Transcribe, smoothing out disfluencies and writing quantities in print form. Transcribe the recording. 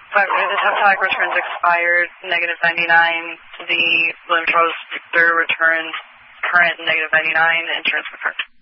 But the Teptonic returns expired, negative 99. The Williams Rose Victor returns current, negative 99. Insurance confirmed.